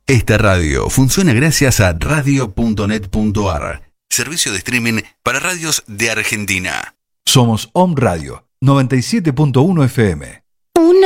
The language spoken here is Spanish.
Esta radio funciona gracias a radio.net.ar, servicio de streaming para radios de Argentina. Somos Om Radio 97.1 FM.